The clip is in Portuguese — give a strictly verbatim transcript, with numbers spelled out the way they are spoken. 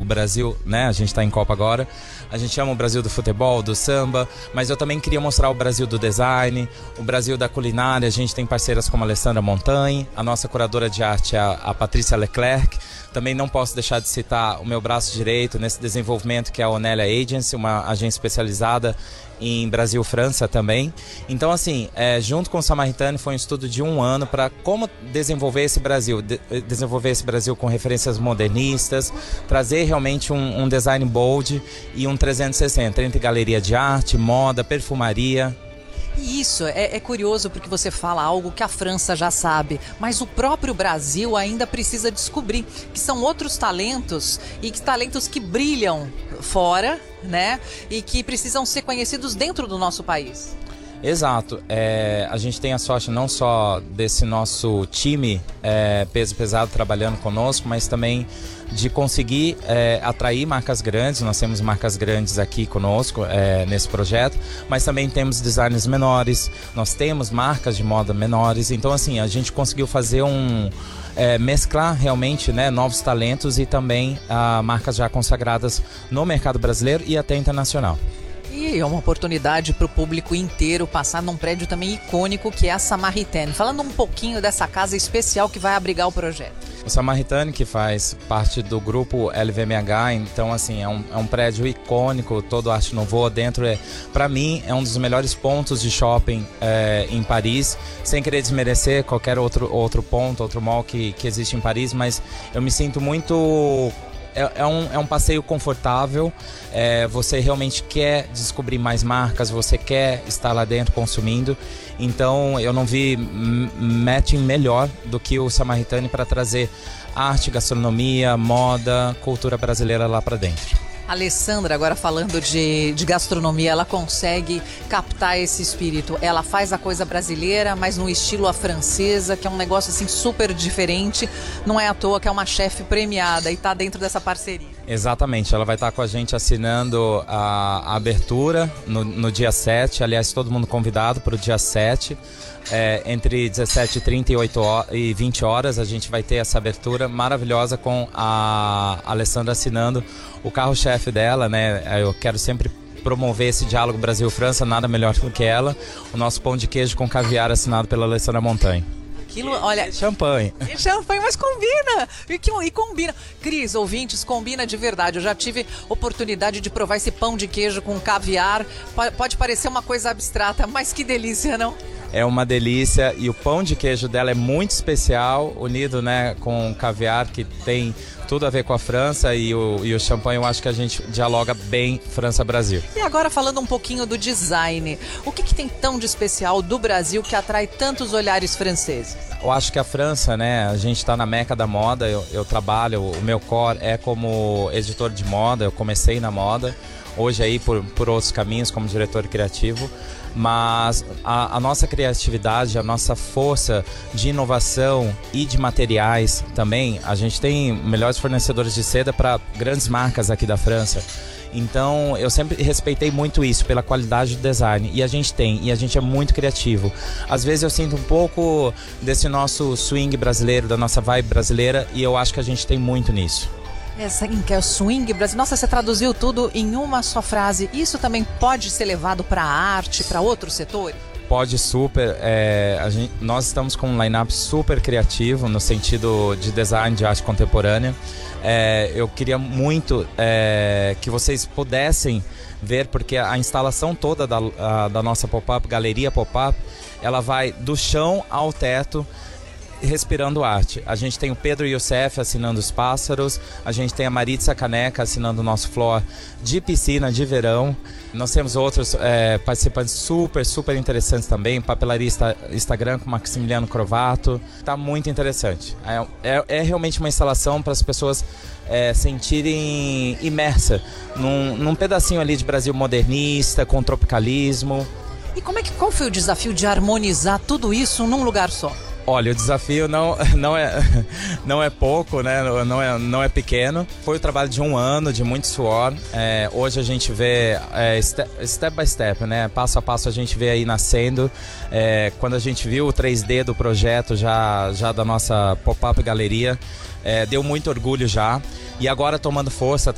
Brasil, né? A gente está em Copa agora. A gente ama o Brasil do futebol, do samba, mas eu também queria mostrar o Brasil do design, o Brasil da culinária. A gente tem parceiras como a Alessandra Montagne, a nossa curadora de arte, a, a Patrícia Leclerc. Também não posso deixar de citar o meu braço direito nesse desenvolvimento, que é a Onélia Agency, uma agência especializada em Brasil, França também. Então, assim, é, junto com o Samaritane, foi um estudo de um ano para como desenvolver esse Brasil, de, desenvolver esse Brasil com referências modernistas, trazer realmente um, um design bold e um trezentos e sessenta, entre galeria de arte, moda, perfumaria. E isso é, é curioso porque você fala algo que a França já sabe, mas o próprio Brasil ainda precisa descobrir, que são outros talentos e que talentos que brilham fora, né? E que precisam ser conhecidos dentro do nosso país. Exato, é, a gente tem a sorte não só desse nosso time é, peso pesado trabalhando conosco, mas também de conseguir é, atrair marcas grandes. Nós temos marcas grandes aqui conosco é, nesse projeto, mas também temos designers menores, nós temos marcas de moda menores. Então, assim, a gente conseguiu fazer um... É, mesclar realmente, né, novos talentos e também ah, marcas já consagradas no mercado brasileiro e até internacional. E é uma oportunidade para o público inteiro passar num prédio também icônico que é a Samaritane. Falando um pouquinho dessa casa especial que vai abrigar o projeto. O Samaritane, que faz parte do grupo L V M H, então assim, é um, é um prédio icônico, todo Arte Nouveau dentro. É, para mim, é um dos melhores pontos de shopping é, em Paris, sem querer desmerecer qualquer outro, outro ponto, outro mall que, que existe em Paris, mas eu me sinto muito... É, é, um, é um passeio confortável, é, você realmente quer descobrir mais marcas, você quer estar lá dentro consumindo. Então eu não vi matching melhor do que o Samaritane para trazer arte, gastronomia, moda, cultura brasileira lá para dentro. Alessandra, agora falando de, de gastronomia, ela consegue captar esse espírito. Ela faz a coisa brasileira, mas no estilo à francesa, que é um negócio assim super diferente. Não é à toa que é uma chefe premiada e está dentro dessa parceria. Exatamente, ela vai estar com a gente assinando a, a abertura no, no dia sete. Aliás, todo mundo convidado para o dia sete. É, entre dezessete e trinta e vinte horas a gente vai ter essa abertura maravilhosa com a Alessandra assinando o carro-chefe dela, né? Eu quero sempre promover esse diálogo Brasil-França, nada melhor do que ela. O nosso pão de queijo com caviar assinado pela Alessandra Montagne. Aquilo, olha, champanhe. Champanhe, mas combina. E, que, e combina. Cris, ouvintes, combina de verdade. Eu já tive oportunidade de provar esse pão de queijo com caviar. Pode parecer uma coisa abstrata, mas que delícia, não? É uma delícia e o pão de queijo dela é muito especial, unido, né, com caviar, que tem tudo a ver com a França, e o, e o champanhe. Eu acho que a gente dialoga bem França-Brasil. E agora falando um pouquinho do design, o que, que tem tão de especial do Brasil que atrai tantos olhares franceses? Eu acho que a França, né, a gente está na meca da moda. Eu, eu trabalho, o meu core é como editor de moda, eu comecei na moda, hoje aí por, por outros caminhos como diretor criativo. Mas a, a nossa criatividade, a nossa força de inovação e de materiais também, a gente tem melhores fornecedores de seda para grandes marcas aqui da França. Então eu sempre respeitei muito isso pela qualidade do design, e a gente tem, e a gente é muito criativo. Às vezes eu sinto um pouco desse nosso swing brasileiro, da nossa vibe brasileira, e eu acho que a gente tem muito nisso. Essa que é o swing Brasil. Nossa, você traduziu tudo em uma só frase. Isso também pode ser levado para a arte, para outros setores? Pode super. É, a gente, nós estamos com um line-up super criativo no sentido de design de arte contemporânea. É, eu queria muito é, que vocês pudessem ver, porque a instalação toda da, a, da nossa pop-up, Galeria Pop-up, ela vai do chão ao teto, respirando arte. A gente tem o Pedro Youssef assinando os pássaros, a gente tem a Maritza Caneca assinando o nosso floor de piscina de verão. Nós temos outros é, participantes super, super interessantes também, papelaria Instagram com Maximiliano Crovato. Tá muito interessante. É, é, é realmente uma instalação para as pessoas é, sentirem imersa num, num pedacinho ali de Brasil modernista, com tropicalismo. E como é que, qual foi o desafio de harmonizar tudo isso num lugar só? Olha, o desafio não, não, é, não é pouco, né? não, é, não é pequeno. Foi o trabalho de um ano, de muito suor. É, hoje a gente vê é, step, step by step, né? Passo a passo a gente vê aí nascendo. É, quando a gente viu o três D do projeto já, já da nossa pop-up galeria, é, deu muito orgulho já. E agora tomando força,